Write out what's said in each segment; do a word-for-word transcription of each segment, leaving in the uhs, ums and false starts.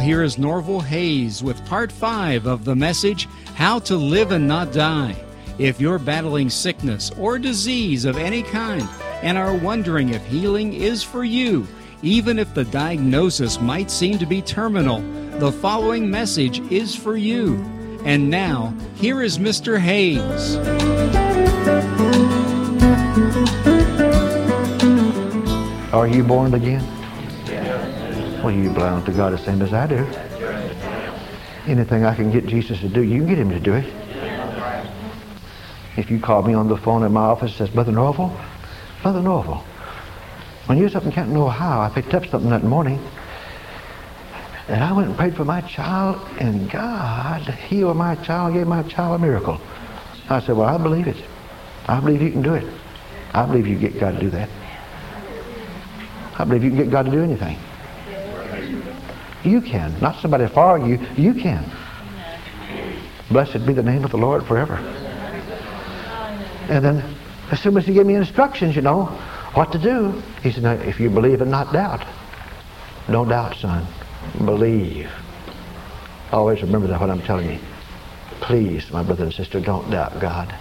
here is Norval Hayes with part five of the message, How to Live and Not Die. If you're battling sickness or disease of any kind and are wondering if healing is for you, even if the diagnosis might seem to be terminal, the following message is for you. And now, here is Mister Hayes. Are you born again? Well, you belong to God the same as I do. Anything I can get Jesus to do, you can get him to do it. If you call me on the phone in my office and says, Brother Norval, Brother Norval, when you was up in Canton, Ohio, I picked up something that morning, and I went and prayed for my child, and God healed my child, gave my child a miracle. I said, well, I believe it. I believe you can do it. I believe you can get God to do that. I believe you can get God to do anything. You can. Not somebody for you. You can. Blessed be the name of the Lord forever. And then, as soon as he gave me instructions, you know, what to do, he said, now, if you believe and not doubt. Don't doubt, son. Believe. Always remember that, what I'm telling you. Please, my brother and sister, don't doubt God.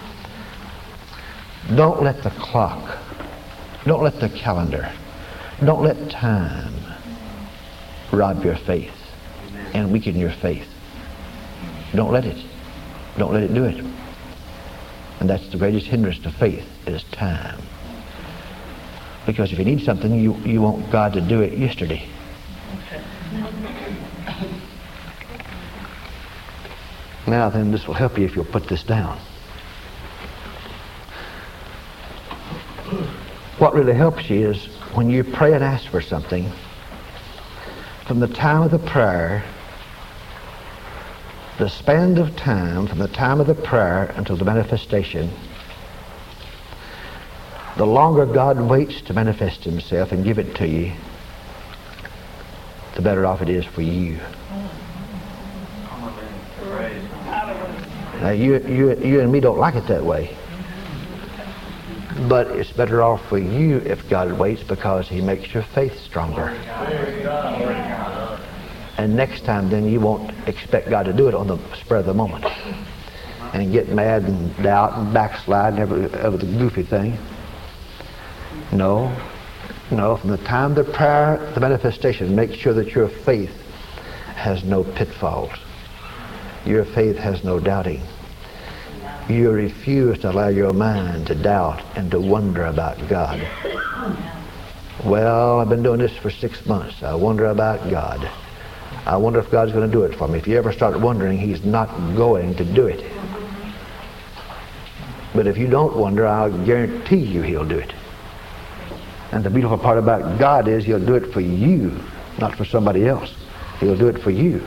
Don't let the clock, don't let the calendar, don't let time rob your faith and weaken your faith. Don't let it. Don't let it do it. And that's the greatest hindrance to faith, is time. Because if you need something, you, you want God to do it yesterday. Now then, this will help you if you'll put this down. What really helps you is when you pray and ask for something, from the time of the prayer, the span of time from the time of the prayer until the manifestation, the longer God waits to manifest himself and give it to you, the better off it is for you. Now you, you, you and me don't like it that way. But it's better off for you if God waits, because he makes your faith stronger. And next time then you won't expect God to do it on the spur of the moment. And get mad and doubt and backslide and every, every goofy thing. No. No, from the time the prayer, the manifestation, make sure that your faith has no pitfalls. Your faith has no doubting. You refuse to allow your mind to doubt and to wonder about God. Well, I've been doing this for six months. I wonder about God. I wonder if God's going to do it for me. If you ever start wondering, he's not going to do it. But if you don't wonder, I'll guarantee you he'll do it. And the beautiful part about God is he'll do it for you, not for somebody else. He'll do it for you.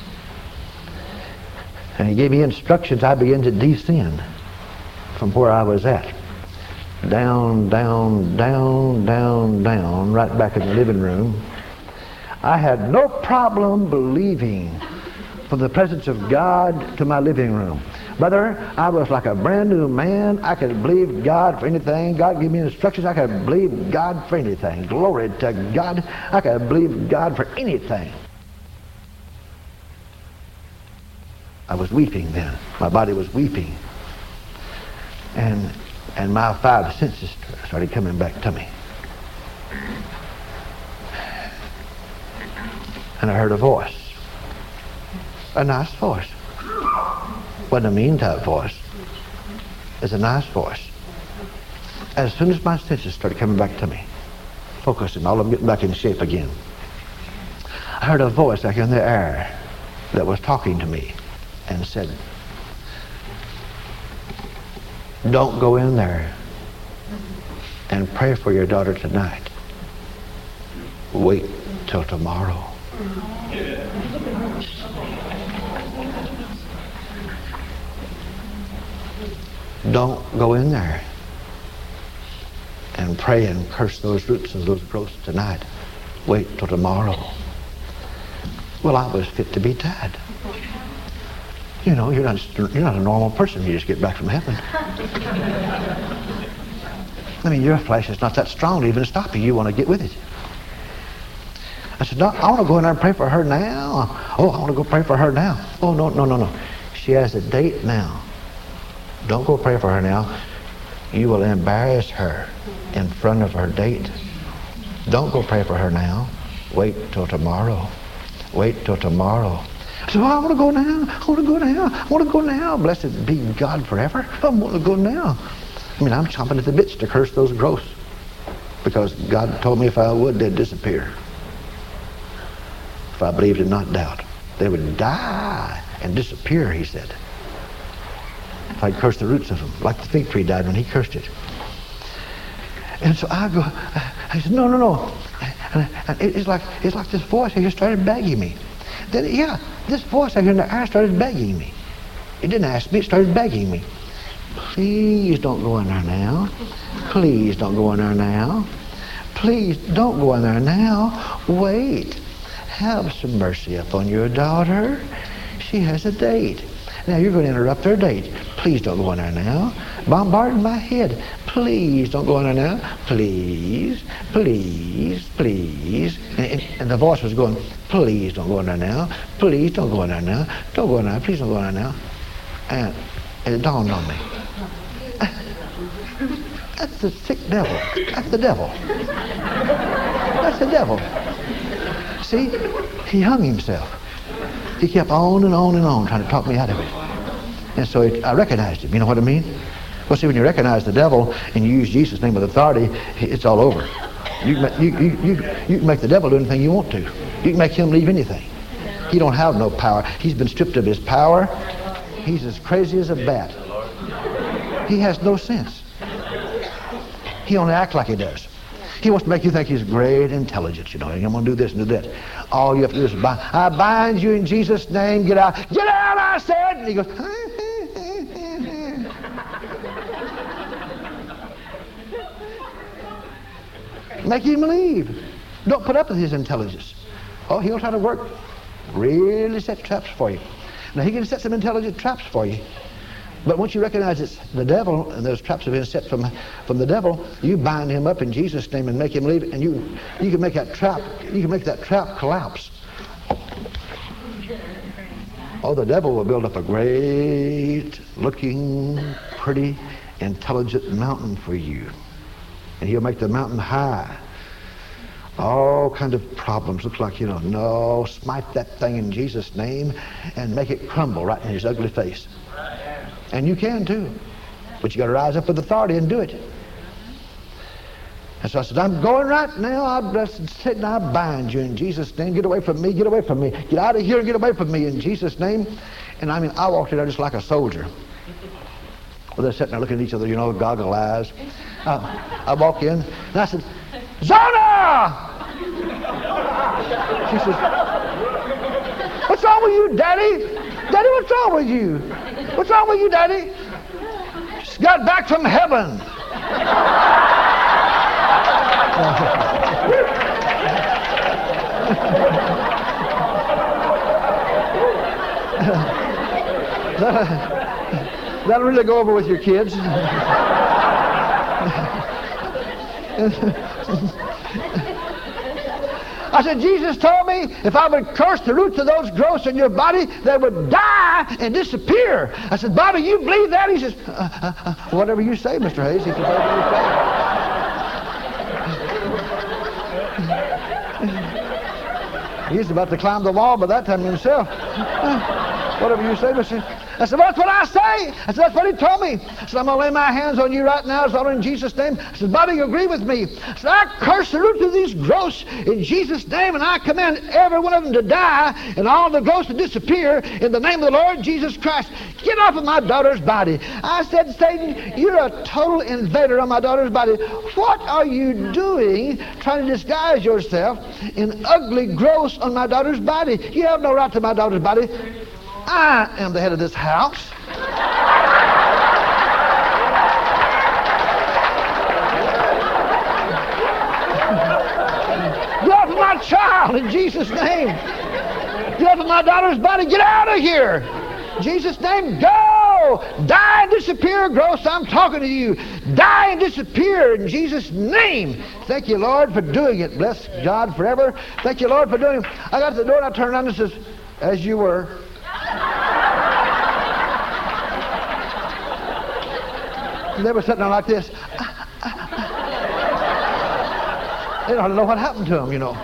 And he gave me instructions. I began to descend from where I was at. Down, down, down, down, down, right back in the living room. I had no problem believing from the presence of God to my living room. Brother, I was like a brand new man. I could believe God for anything. God gave me instructions. I could believe God for anything. Glory to God. I could believe God for anything. I was weeping then. My body was weeping. And and my five senses started coming back to me. And I heard a voice. A nice voice. Wasn't a mean type voice. It's a nice voice. As soon as my senses started coming back to me, focusing, all of them getting back in shape again, I heard a voice like in the air that was talking to me and said, don't go in there and pray for your daughter tonight. Wait till tomorrow. Don't go in there and pray and curse those roots and those growths tonight. Wait till tomorrow. Well, I was fit to be tied. You know, you're not, you're not a normal person. You just get back from heaven. I mean, your flesh is not that strong to even stop you. You want to get with it. I said, no, I want to go in there and pray for her now. Oh, I want to go pray for her now. Oh, no, no, no, no. She has a date now. Don't go pray for her now. You will embarrass her in front of her date. Don't go pray for her now. Wait till tomorrow. Wait till tomorrow. I said, oh, I want to go now. I want to go now. I want to go now. Blessed be God forever. I want to go now. I mean, I'm chomping at the bits to curse those growths because God told me if I would, they'd disappear. If I believed and not doubt, they would die and disappear, he said. If I'd curse the roots of them, like the fig tree died when he cursed it. And so I go, I said, no, no, no. And, and it's like it's like this voice here started begging me. Then, yeah, this voice out here in the air started begging me. It didn't ask me, it started begging me. Please don't go in there now. Please don't go in there now. Please don't go in there now. Wait. Have some mercy upon your daughter. She has a date. Now you're going to interrupt her date. Please don't go in there now. Bombarding my head. Please don't go in there now. Please, please, please. And, and, and the voice was going, please don't go in there now. Please don't go in there now. Don't go in there. Please don't go in there now. And, and it dawned on me. That's the sick devil. That's the devil. That's the devil. See, he hung himself. He kept on and on and on trying to talk me out of it. And so it, I recognized him. You know what I mean? Well, see, when you recognize the devil and you use Jesus' name with authority, it's all over. You can, make, you, you, you, you can make the devil do anything you want to. You can make him leave anything. He don't have no power. He's been stripped of his power. He's as crazy as a bat. He has no sense. He only acts like he does. He wants to make you think he's great intelligence, you know. I'm going to do this and do that. All you have to do is bind. I bind you in Jesus' name. Get out. Get out, I said. And he goes, make him believe. Don't put up with his intelligence. Oh, he'll try to work. Really set traps for you. Now, he can set some intelligent traps for you. But once you recognize it's the devil, and those traps have been set from from the devil, you bind him up in Jesus' name and make him leave, and you you can make that trap, you can make that trap collapse. Oh, the devil will build up a great looking, pretty, intelligent mountain for you. And he'll make the mountain high. All kind of problems. Looks like, you know, no, smite that thing in Jesus' name and make it crumble right in his ugly face. And you can too. But you got to rise up with authority and do it. And so I said, I'm going right now. I'm blessed Satan. I bind you in Jesus' name. Get away from me. Get away from me. Get out of here and get away from me in Jesus' name. And I mean, I walked in there just like a soldier. Well, they're sitting there looking at each other, you know, goggle eyes. Uh, I walk in and I said, Zona! She says, what's wrong with you, Daddy? Daddy, what's wrong with you? What's wrong with you, Daddy? Just got back from heaven. that, that'll really go over with your kids. I said, Jesus told me if I would curse the roots of those growths in your body, they would die and disappear. I said, Bobby, you believe that? He says, uh, uh, uh, whatever you say, Mister Hayes. He said, whatever you say. He's about to climb the wall by that time himself. Uh, whatever you say, Mister I said, well, that's what I say. I said, that's what he told me. I said, I'm going to lay my hands on you right now. It's all in Jesus' name. I said, Bobby, you agree with me? I said, I curse the roots of these growths in Jesus' name, and I command every one of them to die and all the growths to disappear in the name of the Lord Jesus Christ. Get off of my daughter's body. I said, Satan, you're a total invader on my daughter's body. What are you doing trying to disguise yourself in ugly growths on my daughter's body? You have no right to my daughter's body. I am the head of this house. Get off of my child in Jesus' name. Get off of my daughter's body. Get out of here. In Jesus' name, go. go. Die and disappear, gross. I'm talking to you. Die and disappear in Jesus' name. Thank you, Lord, for doing it. Bless God forever. Thank you, Lord, for doing it. I got to the door and I turned around and says, as you were. And they were sitting there like this. They don't know what happened to them, you know.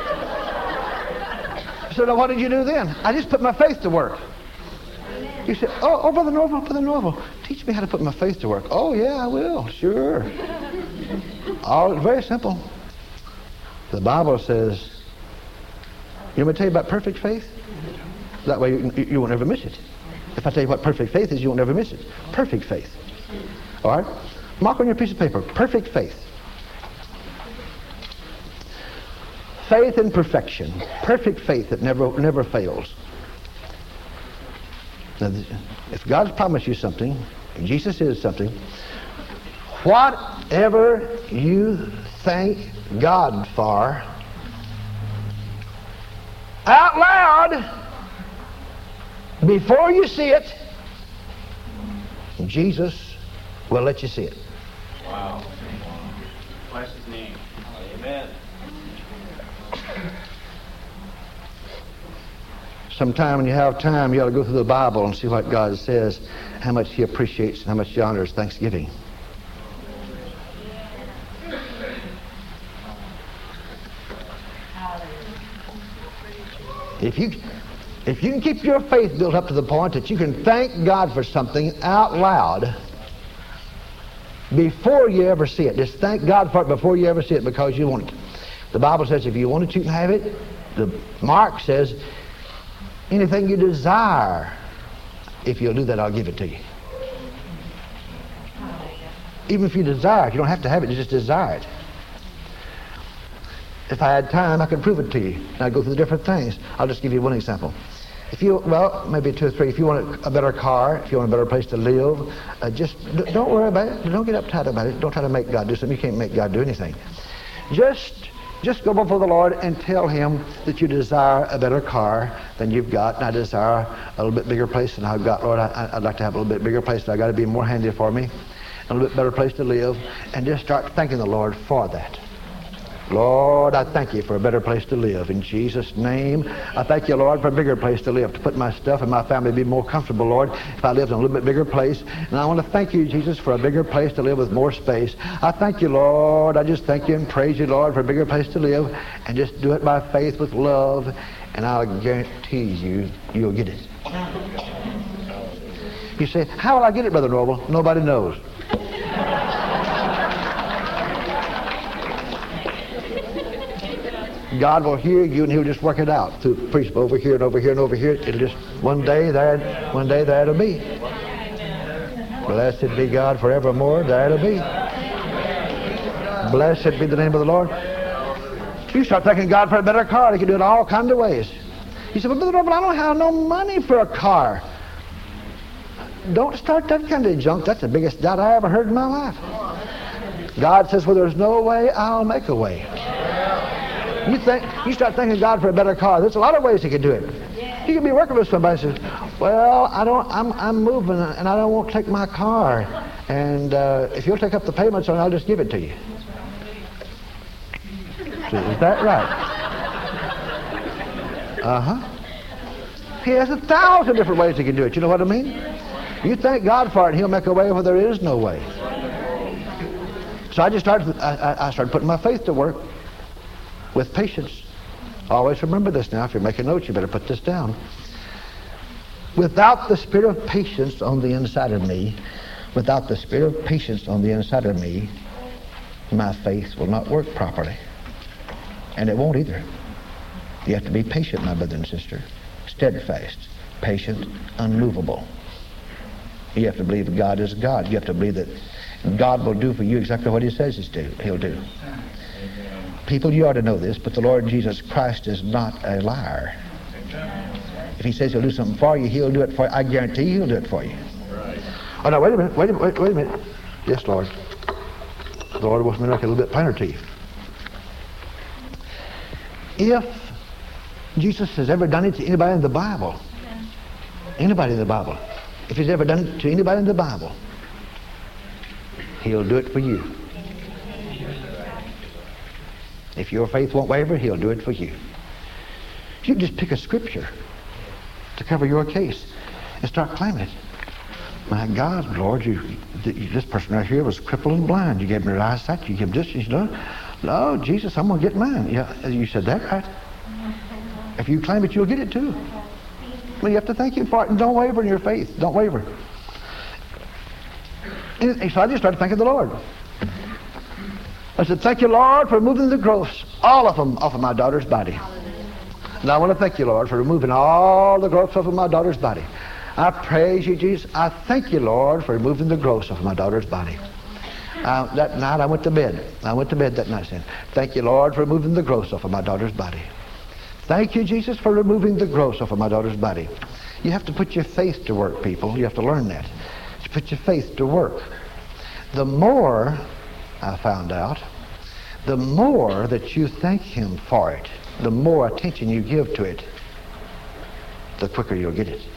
So now what did you do then? I just put my faith to work. You said, oh, oh, Brother Norval, Brother Norval, teach me how to put my faith to work. Oh, yeah, I will, sure. All it's very simple. The Bible says, you want me to tell you about perfect faith? That way you, you won't ever miss it. If I tell you what perfect faith is, you won't ever miss it. Perfect faith. All right? Mark on your piece of paper, perfect faith. Faith in perfection. Perfect faith that never never fails. Now, if God's promised you something, and Jesus is something, whatever you thank God for, out loud, before you see it, Jesus will let you see it. Wow. Bless his name. Amen. Sometime when you have time, you ought to go through the Bible and see what God says, how much he appreciates and how much he honors Thanksgiving. If you, if you can keep your faith built up to the point that you can thank God for something out loud before you ever see it, just thank God for it before you ever see it because you want it. The Bible says if you want it, you can have it. The Mark says, anything you desire, if you'll do that, I'll give it to you. Even if you desire it, you don't have to have it, you just desire it. If I had time, I could prove it to you. And I'd go through the different things. I'll just give you one example. If you, well, maybe two or three, if you want a better car, if you want a better place to live, uh, just don't worry about it. Don't get uptight about it. Don't try to make God do something. You can't make God do anything. Just Just go before the Lord and tell him that you desire a better car than you've got. And I desire a little bit bigger place than I've got. Lord, I, I'd like to have a little bit bigger place, but I've got to be more handy for me. A little bit better place to live. And just start thanking the Lord for that. Lord, I thank you for a better place to live. In Jesus' name, I thank you, Lord, for a bigger place to live, to put my stuff and my family be more comfortable, Lord, if I lived in a little bit bigger place. And I want to thank you, Jesus, for a bigger place to live with more space. I thank you, Lord. I just thank you and praise you, Lord, for a bigger place to live. And just do it by faith with love. And I'll guarantee you, you'll get it. You say, how will I get it, Brother Norval? Nobody knows. God will hear you and he'll just work it out through preach over here and over here and over here. It'll just one day there, one day there it'll be. Blessed be God forevermore. There it'll be. Blessed be the name of the Lord. You start thanking God for a better car. He can do it all kinds of ways. You say, well, Brother Norval, I don't have no money for a car. Don't start that kind of junk. That's the biggest doubt I ever heard in my life. God says, well, there's no way, I'll make a way. You think you start thanking God for a better car. There's a lot of ways he can do it. You can be working with somebody and says, well, I don't I'm I'm moving and I don't want to take my car. And uh, if you'll take up the payments on it, I'll just give it to you. So, is that right? Uh-huh. He has a thousand different ways he can do it. You know what I mean? You thank God for it and he'll make a way where there is no way. So I just started I, I started putting my faith to work. With patience. Always remember this now. If you're making notes, you better put this down. Without the spirit of patience on the inside of me, without the spirit of patience on the inside of me, my faith will not work properly. And it won't either. You have to be patient, my brother and sister. Steadfast, patient, unmovable. You have to believe that God is God. You have to believe that God will do for you exactly what he says he'll do. People, you ought to know this, but the Lord Jesus Christ is not a liar. If he says he'll do something for you, he'll do it for you. I guarantee you he'll do it for you. Right. Oh, no, wait a minute, wait a minute, wait, wait a minute. Yes, Lord. The Lord wants me to make it a little bit plainer to you. If Jesus has ever done it to anybody in the Bible, anybody in the Bible, if he's ever done it to anybody in the Bible, he'll do it for you. If your faith won't waver, he'll do it for you. You can just pick a scripture to cover your case and start claiming it. My God, Lord, you, this person right here was crippled and blind. You gave him their eyesight. You gave him this. You know, no, Jesus, I'm going to get mine. Yeah, you said that right. If you claim it, you'll get it too. Well, you have to thank him for it, and don't waver in your faith. Don't waver. And so I just started thanking the Lord. I said, thank you, Lord, for removing the growths, all of them, off of my daughter's body. And I want to thank you, Lord, for removing all the growths off of my daughter's body. I praise you, Jesus. I thank you, Lord, for removing the growths off of my daughter's body. Uh, that night I went to bed. I went to bed that night saying, thank you, Lord, for removing the growths off of my daughter's body. Thank you, Jesus, for removing the growths off of my daughter's body. You have to put your faith to work, people. You have to learn that. You put your faith to work. The more, I found out, the more that you thank him for it, the more attention you give to it, the quicker you'll get it.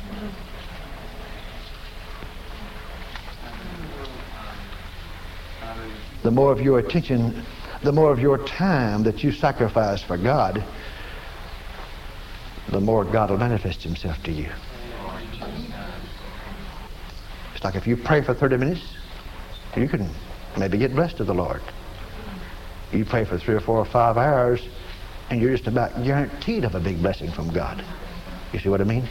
The more of your attention, the more of your time that you sacrifice for God, the more God will manifest himself to you. It's like if you pray for thirty minutes, you can maybe get blessed of the Lord. You pray for three or four or five hours, and you're just about guaranteed of a big blessing from God. You see what I mean?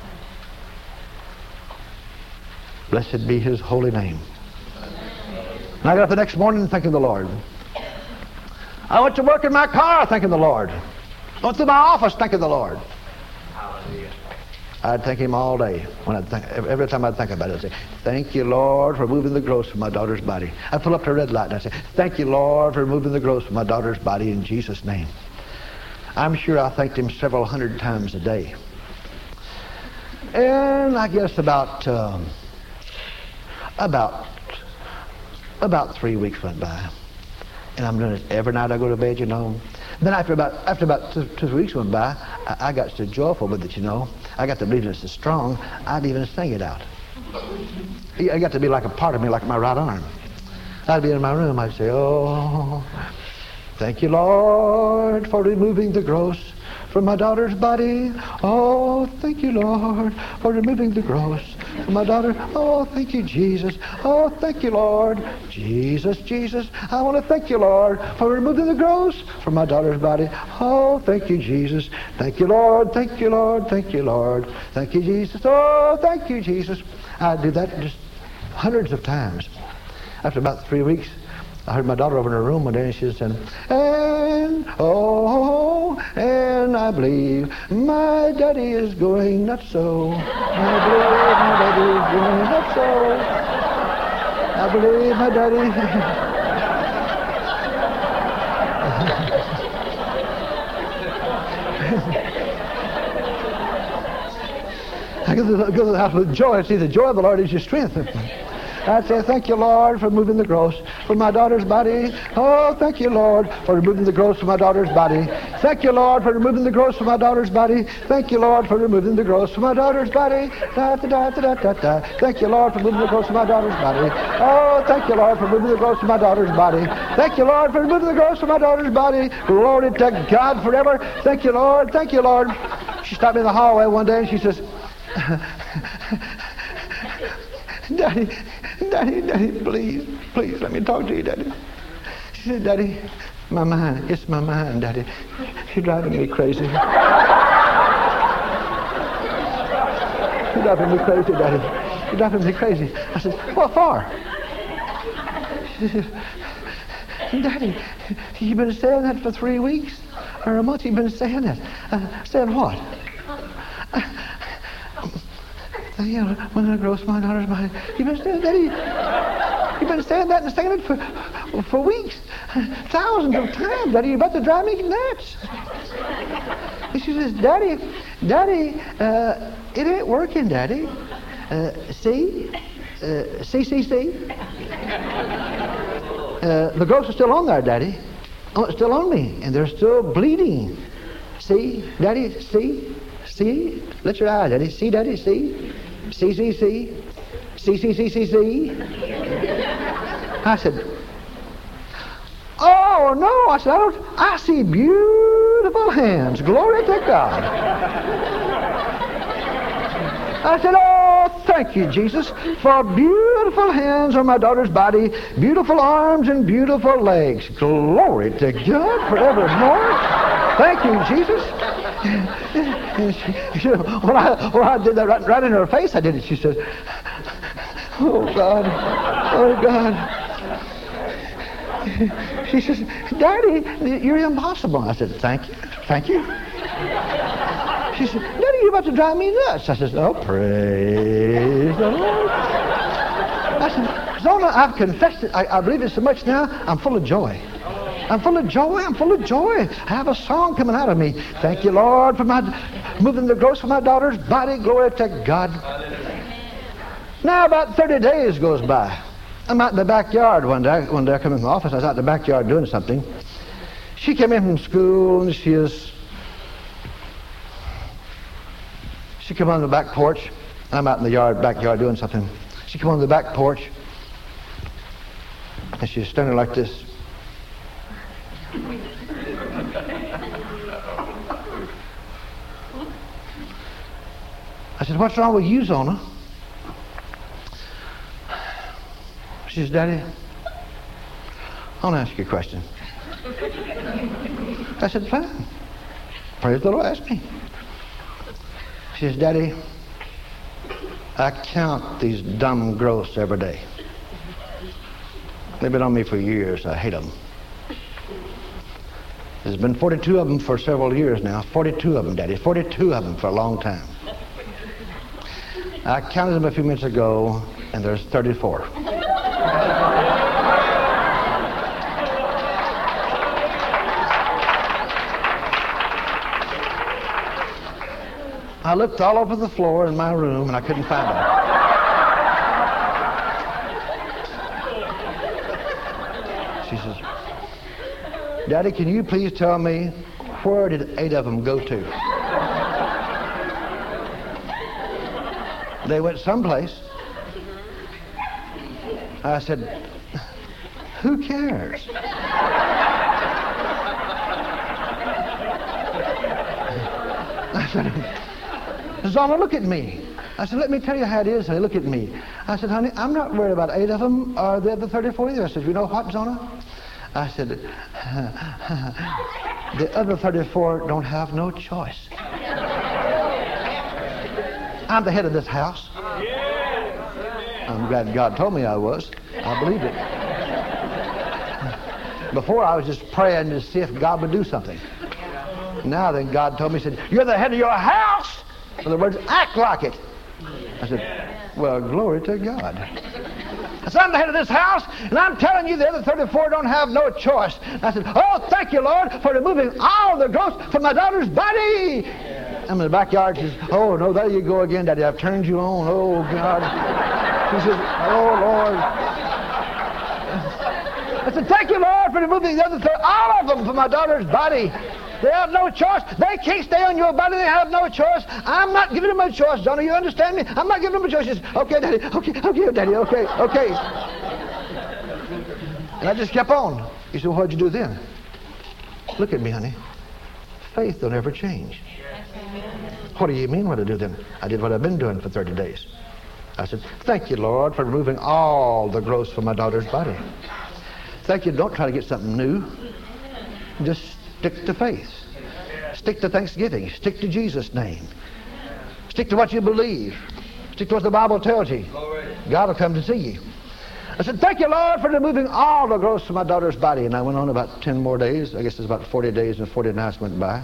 Blessed be his holy name. And I got up the next morning thanking the Lord. I went to work in my car thanking the Lord. I went to my office thanking the Lord. Hallelujah. I'd thank him all day. When I'd think, every time I'd think about it, I'd say, thank you, Lord, for removing the growths from my daughter's body. I'd pull up to a red light and I'd say, thank you, Lord, for removing the growths from my daughter's body in Jesus' name. I'm sure I thanked him several hundred times a day. And I guess about, um, about, about three weeks went by. And I'm doing it every night I go to bed, you know. Then after about after about two, two weeks went by, I, I got so joyful with it, you know. I got to believe it so strong, I'd even sing it out. It got to be like a part of me, like my right arm. I'd be in my room, I'd say, oh, thank you, Lord, for removing the growths from my daughter's body. Oh, thank you, Lord, for removing the growths from my daughter. Oh, thank you, Jesus. Oh, thank you, Lord. Jesus, Jesus, I want to thank you, Lord, for removing the growths from my daughter's body. Oh, thank you, Jesus. Thank you, Lord. Thank you, Lord. Thank you, Lord. Thank you, Jesus. Oh, thank you, Jesus. I did that just hundreds of times. After about three weeks, I heard my daughter over in her room one day, and she said, and, oh, and I believe my daddy is going nuts so. I believe my daddy is going nuts so. I believe my daddy. I go to, the, go to the house with joy. See, the joy of the Lord is your strength. I'd say, thank you, Lord, for removing the growths from my daughter's body. Oh, thank you, Lord, for removing the growths from my daughter's body. Thank you, Lord, for removing the growths from my daughter's body. Thank you, Lord, for removing the growths from my daughter's body. Da, da, da, da, da, da. Thank you, Lord, for removing the growths from my daughter's body. Oh, thank you, Lord, for removing the growths from my daughter's body. Thank you, Lord, for removing the growths from my daughter's body. Glory to God forever. Thank you, Lord. Thank you, Lord. She stopped me in the hallway one day, and she says, Daddy, Daddy, Daddy, please, please let me talk to you, Daddy. She said, Daddy, my mind, it's my mind, Daddy. She's driving me crazy. She's driving me crazy, Daddy. She's driving me crazy. I said, what for? She said, Daddy, you've been saying that for three weeks or a month. You've been saying that. Uh, saying what? You know, when I grow my daughter's mind. You've been saying that. You've been saying that and saying it for for weeks, thousands of times. Daddy, you're about to drive me nuts. And she says, Daddy, Daddy, uh, it ain't working, Daddy. Uh, see, uh, see, see, see. Uh, the growths are still on there, Daddy. Oh, it's still on me, and they're still bleeding. See, Daddy, see, see. Let your eye, Daddy. See, Daddy, see. C C C? C C C C C? I said, oh, no. I said, I, don't, I see beautiful hands. Glory to God. I said, oh, thank you, Jesus, for beautiful hands on my daughter's body, beautiful arms and beautiful legs. Glory to God forevermore. Thank you, Jesus. She, she, when, I, when I did that right, right in her face, I did it. She says, oh, God. Oh, God. She says, Daddy, you're impossible. I said, thank you. Thank you. She said, Daddy, you're about to drive me nuts. I said, oh, praise the Lord. I said, Zona, I've confessed it. I, I believe it so much now, I'm full of joy. I'm full of joy. I'm full of joy. I have a song coming out of me. Thank you, Lord, for my moving the growth for my daughter's body. Glory to God. Now about thirty days goes by. I'm out in the backyard one day. One day I come in the office. I was out in the backyard doing something. She came in from school and she is... She came on the back porch. I'm out in the yard, backyard doing something. She came on the back porch and she's standing like this. I said, what's wrong with you, Zona? She says, Daddy, I want to ask you a question. I said, fine. Praise the Lord, ask me. She says, Daddy, I count these dumb growths every day. They've been on me for years. I hate them. There's been forty-two of them for several years now. forty-two of them, Daddy. forty-two of them for a long time. I counted them a few minutes ago, and there's thirty-four. I looked all over the floor in my room, and I couldn't find them. She says, Daddy, can you please tell me where did eight of them go to? They went someplace. I said, who cares? I said, Zona, look at me. I said, let me tell you how it is. Honey, look at me. I said, honey, I'm not worried about eight of them or the other thirty-four either. I said, you know what, Zona? I said, the other thirty-four don't have no choice. I'm the head of this house. I'm glad God told me I was. I believed it. Before I was just praying to see if God would do something. Now then God told me, he said, you're the head of your house. In other words, act like it. I said, well, glory to God. I said, I'm the head of this house, and I'm telling you the other thirty-four don't have no choice. I said, oh, thank you, Lord, for removing all the growth from my daughter's body. I'm in the backyard. She says, oh, no, there you go again, Daddy. I've turned you on. Oh, God. She says, oh, Lord. I said, thank you, Lord, for removing the other thirty, all of them from my daughter's body. They have no choice. They can't stay on your body. They have no choice. I'm not giving them a choice, Johnny. You understand me? I'm not giving them a choice. She says, okay, Daddy. Okay, okay, Daddy. Okay, okay. And I just kept on. He said, well, what'd you do then? Look at me, honey. Faith don't ever change. What do you mean what I do then? I did what I've been doing for thirty days. I said, thank you, Lord, for removing all the growth from my daughter's body. Thank you. Don't try to get something new. Just stick to faith. Stick to Thanksgiving. Stick to Jesus' name. Stick to what you believe. Stick to what the Bible tells you. God will come to see you. I said, thank you, Lord, for removing all the growth from my daughter's body. And I went on about ten more days. I guess it's about forty days and forty nights went by.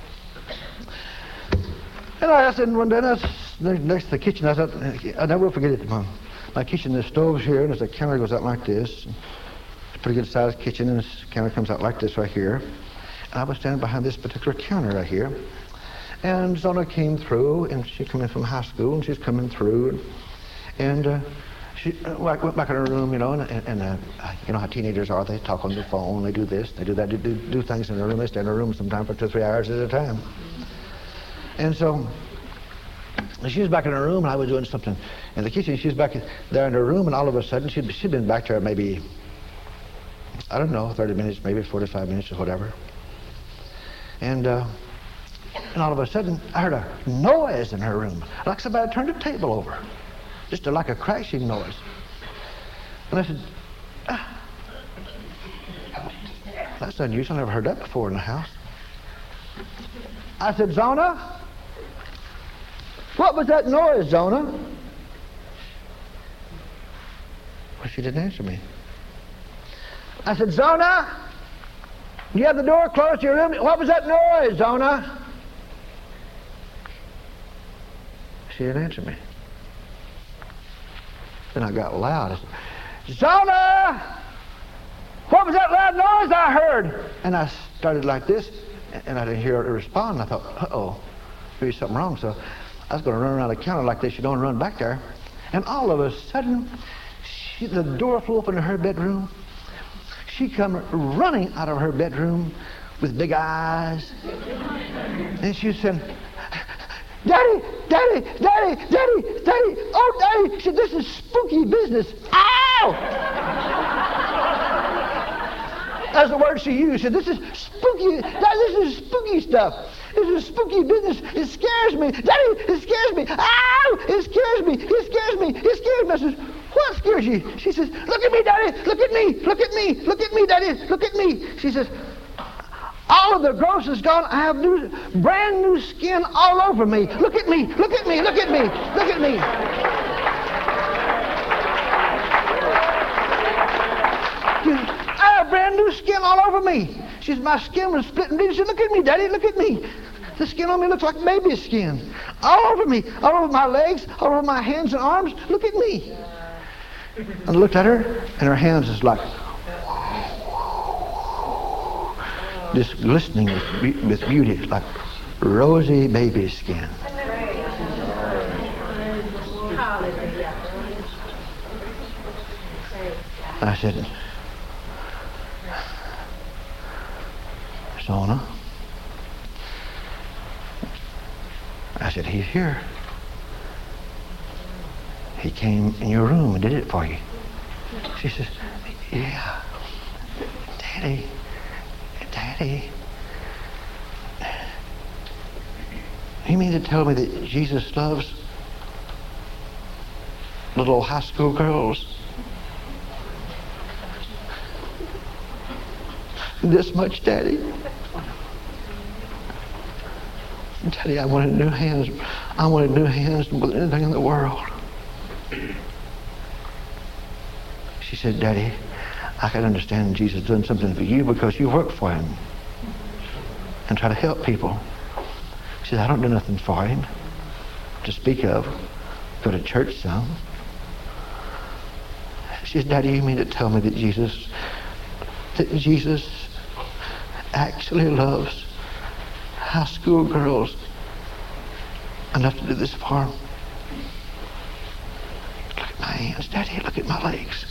And I said one day, I next to the kitchen, I thought, I never will forget it. My, my kitchen, the stove's here, and there's a counter goes out like this. It's a pretty good sized kitchen, and this counter comes out like this right here. And I was standing behind this particular counter right here. And Zona came through, and she came in from high school, and she's coming through. And, and uh, she uh, went back in her room, you know, and, and uh, you know how teenagers are. They talk on the phone, they do this, they do that, they do, do things in their room. They stay in their room sometimes for two or three hours at a time. And so And she was back in her room, and I was doing something in the kitchen. She was back there in her room, and all of a sudden, she'd, she'd been back there maybe, I don't know, thirty minutes, maybe forty-five minutes or whatever. And, uh, and all of a sudden, I heard a noise in her room, like somebody turned a table over. Just a, like a crashing noise. And I said, ah, that's unusual. I never heard that before in the house. I said, Zona, what was that noise, Zona? Well, she didn't answer me. I said, Zona, you have the door closed to your room. What was that noise, Zona? She didn't answer me. Then I got loud. I said, Zona, what was that loud noise I heard? And I started like this, and I didn't hear her respond. I thought, uh-oh, maybe something wrong. So I was going to run around the counter like this. You don't run back there. And all of a sudden, she, the door flew open in her bedroom. She come running out of her bedroom with big eyes. And she said, Daddy, Daddy, Daddy, Daddy, Daddy, oh, Daddy. She said, this is spooky business. Ow! That's the word she used. She said, this is spooky, Daddy, this is spooky stuff. This is spooky business. It scares me. Daddy, it scares me. Ow! It scares me. It scares me. It scares me. I says, what scares you? She says, look at me, Daddy. Look at me. Look at me. Look at me, Daddy. Look at me. She says, all of the growth is gone. I have new, brand new skin all over me. Look at me. Look at me. Look at me. Look at me. I have brand new skin all over me. She says, my skin was split and bleeding. She said, look at me, Daddy. Look at me. The skin on me looks like baby skin. All over me. All over my legs. All over my hands and arms. Look at me. And I looked at her, and her hands is like just glistening with, be- with beauty, like rosy baby skin. I said, Zona, I said, he's here. He came in your room and did it for you. She says, yeah, Daddy, Daddy. You mean to tell me that Jesus loves little high school girls this much, Daddy? Daddy, I wanted new hands. I wanted new hands more than anything in the world. She said, Daddy, I can understand Jesus doing something for you because you work for him and try to help people. She said, I don't do nothing for him to speak of. Go to church some. She said, Daddy, you mean to tell me that Jesus, that Jesus actually loves high school girls enough to do this for him? Look at my hands, Daddy. Look at my legs.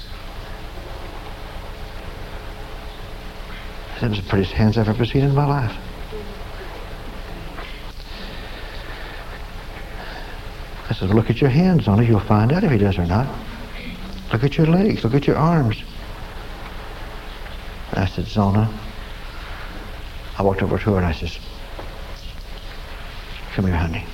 Them was the prettiest hands I've ever seen in my life. I said, look at your hands, Zona. You'll find out if he does or not. Look at your legs. Look at your arms. I said, Zona. I walked over to her and I says, come here, honey.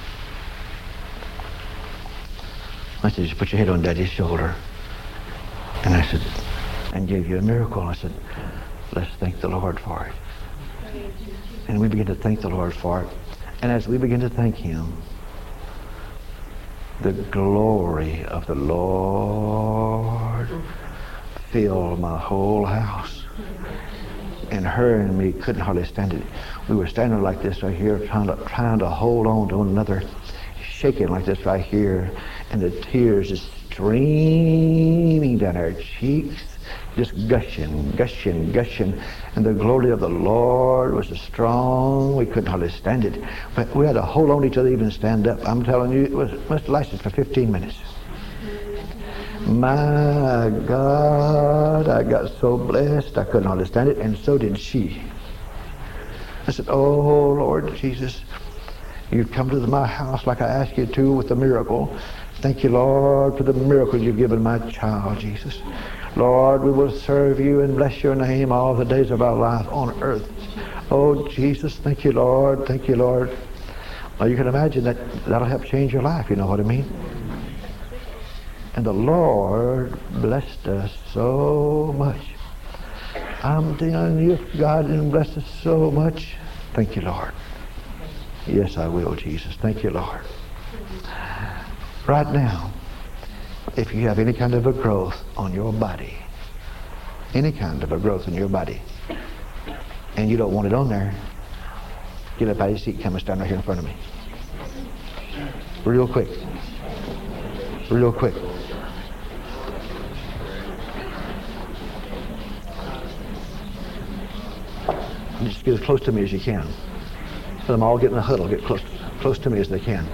I said, just put your head on Daddy's shoulder. And I said, and gave you a miracle. I said, let's thank the Lord for it. And we begin to thank the Lord for it. And as we begin to thank him, the glory of the Lord filled my whole house. And her and me couldn't hardly stand it. We were standing like this right here, trying to, trying to hold on to one another, shaking like this right here, and the tears just streaming down our cheeks, just gushing, gushing, gushing. And the glory of the Lord was so strong, we couldn't hardly stand it. But we had to hold on to each other, even stand up. I'm telling you, it was, must have lasted for fifteen minutes. My God, I got so blessed, I couldn't understand it, and so did she. I said, oh, Lord Jesus, You've come to my house like I asked you to with the miracle. Thank you, Lord, for the miracle you've given my child, Jesus. Lord, we will serve you and bless your name all the days of our life on earth. Oh, Jesus, thank you, Lord. Thank you, Lord. Now, you can imagine that that'll help change your life, you know what I mean? And the Lord blessed us so much. I'm telling you, if God didn't bless us so much, thank you, Lord. Yes, I will, Jesus. Thank you, Lord. Right now, if you have any kind of a growth on your body, any kind of a growth in your body, and you don't want it on there, get up out of your seat, come and stand right here in front of me. Real quick. Real quick. Just get as close to me as you can. Let them all get in a huddle. Get close, close to me as they can.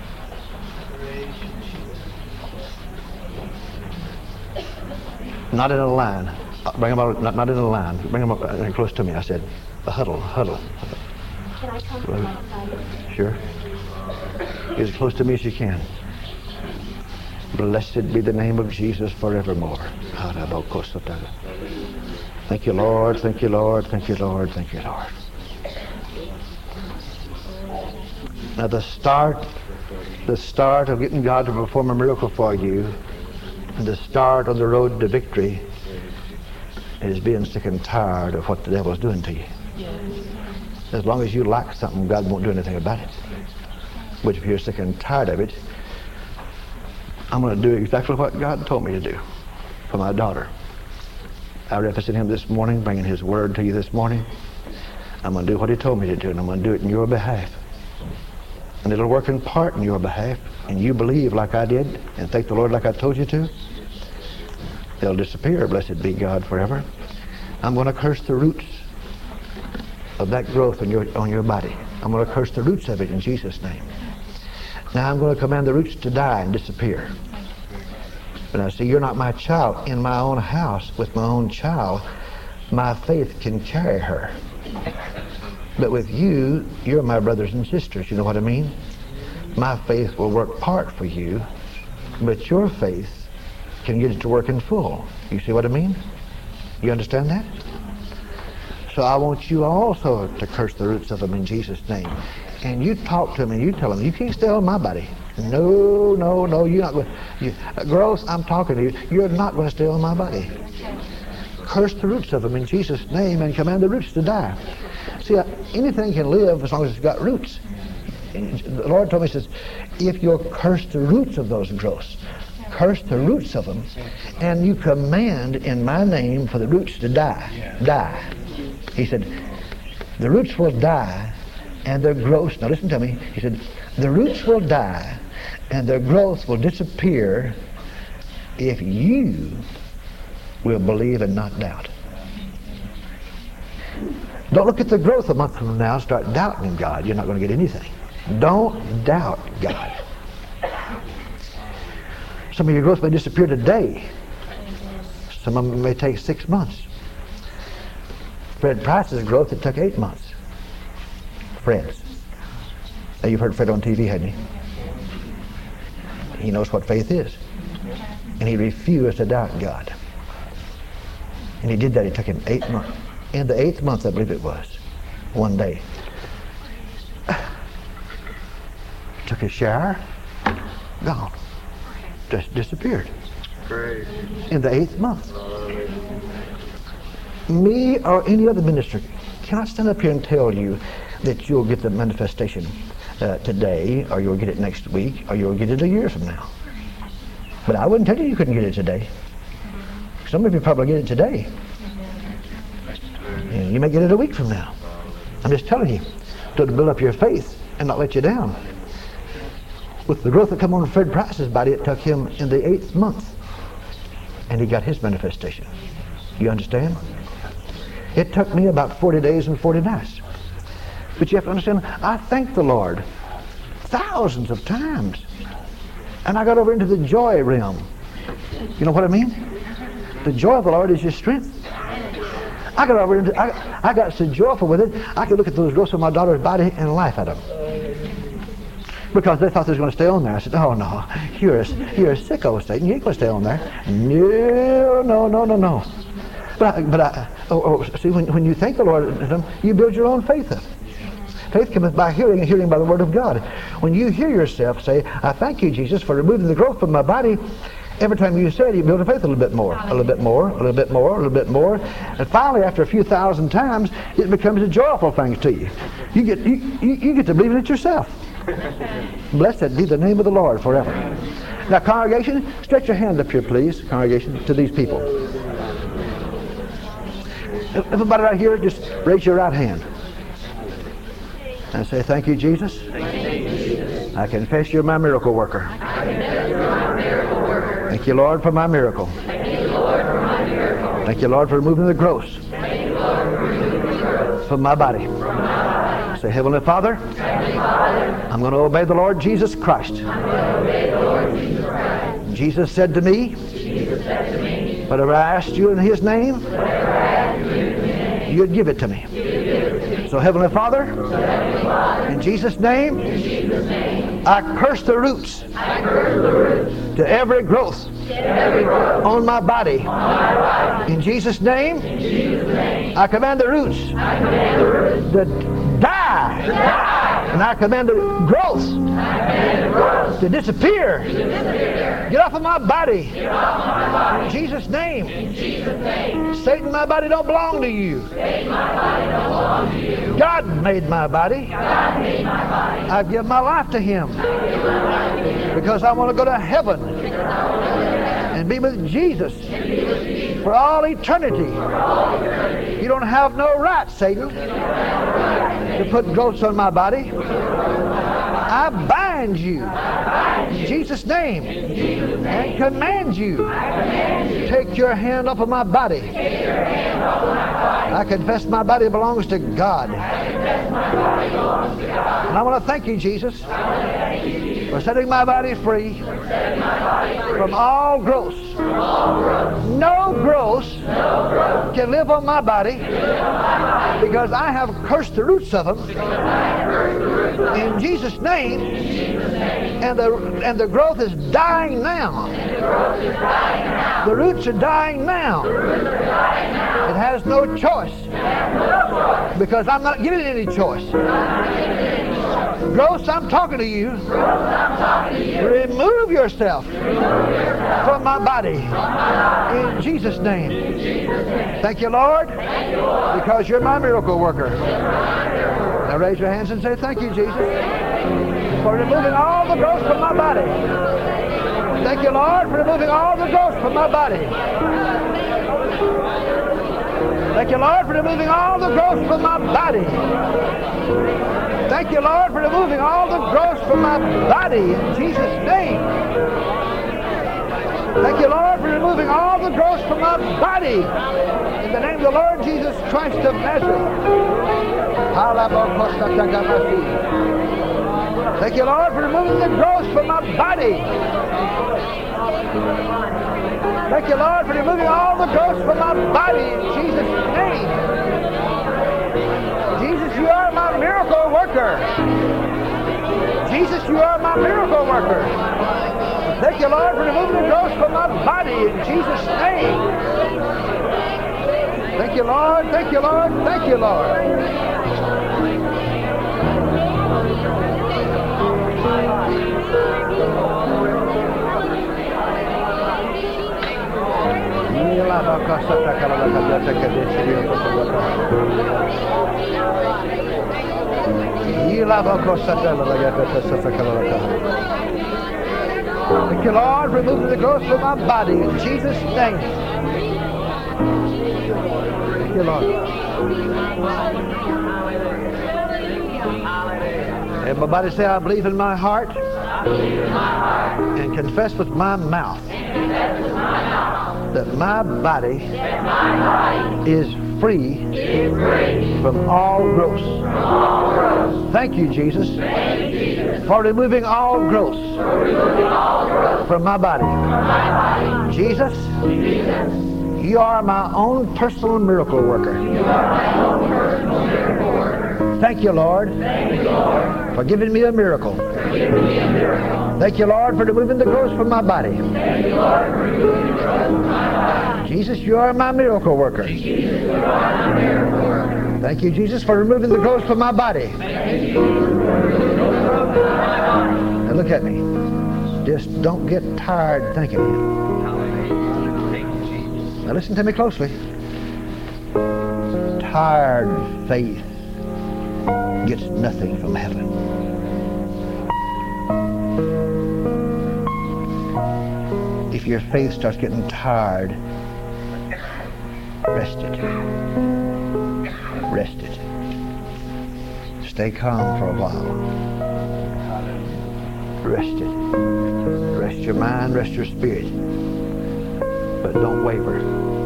Not in a line. Bring them out, not, not in a line. Bring them up uh, close to me. I said, a huddle, huddle. Can I come from my side? Sure. Get as close to me as you can. Blessed be the name of Jesus forevermore. Thank you, Lord. Thank you, Lord. Thank you, Lord. Thank you, Lord. Now the start, the start of getting God to perform a miracle for you, and the start on the road to victory is being sick and tired of what the devil's doing to you. Yes. As long as you like something, God won't do anything about it. But if you're sick and tired of it, I'm going to do exactly what God told me to do for my daughter. I represented him this morning, bringing his word to you this morning. I'm going to do what he told me to do, and I'm going to do it in your behalf. And it'll work in part in your behalf, and you believe like I did, and thank the Lord like I told you to. They'll disappear, blessed be God forever. I'm going to curse the roots of that growth on your, on your body. I'm going to curse the roots of it in Jesus' name. Now I'm going to command the roots to die and disappear. But I see you're not my child. In my own house, with my own child, my faith can carry her. But with you, you're my brothers and sisters, you know what I mean? My faith will work part for you, but your faith can get it to work in full. You see what I mean? You understand that? So I want you also to curse the roots of them in Jesus' name. And you talk to them and you tell them, you can't stay on my body. No, no, no, you're not going to. Uh, girls, I'm talking to you. You're not going to stay on my body. Curse the roots of them in Jesus' name and command the roots to die. See, uh, anything can live as long as it's got roots. The Lord told me, he says, if you'll curse the roots of those growths, curse the roots of them, and you command in my name for the roots to die. Die. He said, the roots will die and their growth, now listen to me, he said, the roots will die and their growth will disappear if you will believe and not doubt. Don't look at the growth a month from now and start doubting God. You're not going to get anything. Don't doubt God. Some of your growth may disappear today. Some of them may take six months. Fred Price's growth, it took eight months. Fred's. Now you've heard Fred on T V, hadn't you? He knows what faith is. And he refused to doubt God. And he did that. It took him eight months. In the eighth month, I believe it was, one day, took a shower, gone. Just disappeared. Great. In the eighth month. Me or any other minister cannot stand up here and tell you that you'll get the manifestation uh, today, or you'll get it next week, or you'll get it a year from now. But I wouldn't tell you you couldn't get it today. Some of you probably get it today. And you may get it a week from now. I'm just telling you to build up your faith and not let you down. With the growth that come on Fred Price's body, it took him in the eighth month, and he got his manifestation. You understand? It took me about forty days and forty nights. But you have to understand, I thank the Lord thousands of times. And I got over into the joy realm. You know what I mean? The joy of the Lord is your strength. I got over into, I, I got so joyful with it, I could look at those growths of my daughter's body and laugh at them. because they thought they was going to stay on there. I said, oh no, you're a, you're a sicko, Satan. You ain't going to stay on there. No, no, no, no, no. But I, but I, oh, oh, see, when, when you thank the Lord, you build your own faith up. Faith cometh by hearing, and hearing by the word of God. When you hear yourself say, I thank you, Jesus, for removing the growth from my body, every time you say it, you build your faith a little bit more, a little bit more, a little bit more, a little bit more. And finally, after a few thousand times, it becomes a joyful thing to you. You get, you, you, you get to believe in it yourself. Blessed be the name of the Lord forever. Now, congregation, stretch your hand up here, please, congregation, to these people. Everybody right here, just raise your right hand. And say, thank you, Jesus. Thank you, Jesus. I confess you're my miracle worker. I confess you're my miracle worker. Thank you, Lord, for my miracle. Thank you, Lord, for my miracle. Thank you, Lord, for removing the growth Thank you, Lord, for removing the growth from my body. from my body. Say, Heavenly Father, Heavenly Father, I'm going to obey the Lord Jesus Christ. I'm going to obey the Lord Jesus Christ. Jesus said to me, Jesus said to me, whatever I asked you in His name, whatever I ask you in His name, you'd give it to me. you give it to me. So, Heavenly Father, So, Heavenly Father, in Jesus' name, in Jesus' name, I curse the roots I curse the roots to every growth to every growth on my body. on my body. In Jesus' name, In Jesus' name, I command the roots I command the roots to die. to die. And I command the growth I command the growth to disappear. to disappear. Get off of my body. Get off my body. In Jesus' name. In Jesus' name, Satan, my body don't belong to you. make my body don't belong to you. God made my body. God made my body. I give my life to Him because I want to go to heaven and be with Jesus for all eternity. You don't have no right, Satan, to put growths on my body. I bind you in Jesus' name and command you, take your hand off of my body. I confess my body belongs to God. And I want to thank you, Jesus, for setting my body free from all growths. No growths can live on my body because I have cursed the roots of them in Jesus' name, and the and the growth is dying now. The roots are dying now. It has no choice because I'm not giving it any choice. Growth, I'm talking to you. Remove yourself from my body in Jesus' name. Thank you, Lord, because you're my miracle worker. Now raise your hands and say, thank you, Jesus, for removing all the growth from my body. Thank you, Lord, for removing all the growth from my body. Thank you, Lord, for removing all the growth from my body. Thank you, Lord, for removing all the growth from my body in Jesus' name. Thank you, Lord, for removing all the growth from my body in the name of the Lord Jesus Christ of Nazareth. Thank you, Lord, for removing the growth from my body. Thank you, Lord, for removing all the growth from my body in Jesus' name. Jesus, you are my miracle worker. Jesus, you are my miracle worker. Thank you, Lord, for removing the growth from my body in Jesus' name. Thank you, Lord. Thank you, Lord. Thank you, Lord. Thank you, Lord, for removing the growth from my body in Jesus' name. Thank you, Lord. Everybody say, I believe in my heart and confess with my mouth that my body is free from all growth. Thank you, Jesus, for removing all growth from my body. Jesus, you are my own personal miracle worker. Thank you, Lord, for giving me a miracle. Thank you, Lord, for removing the growths from my body. Jesus, you are my miracle worker. Thank you, Jesus, for removing the growths from my body. Now look at me. Just don't get tired thanking Him. Now listen to me closely. Tired faith gets nothing from heaven. If your faith starts getting tired, rest it. Rest it. Stay calm for a while. Rest it. Rest your mind, rest your spirit. But don't waver.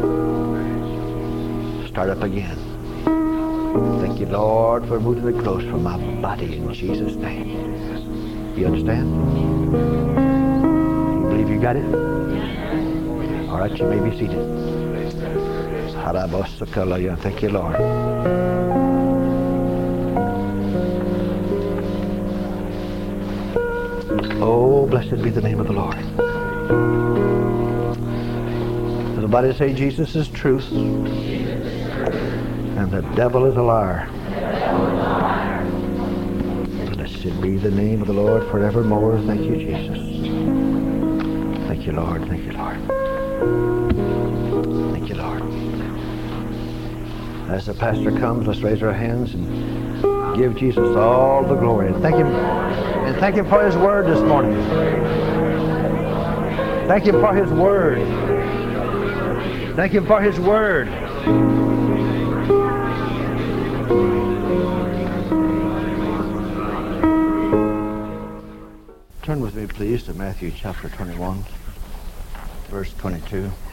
Start up again. Thank you, Lord, for removing the growths from my body in Jesus' name. You understand? You believe you got it? All right, you may be seated. Thank you, Lord. Oh, blessed be the name of the Lord. Everybody say Jesus is truth and the devil is a liar. Blessed be the name of the Lord forevermore. Thank you, Jesus. Thank you, Lord. Thank you, Lord. Thank you, Lord. As the pastor comes, let's raise our hands and give Jesus all the glory. And thank Him, and thank Him for His word this morning. Thank Him for His word. Thank Him for His word. Turn with me, please, to Matthew chapter twenty-one, verse twenty-two.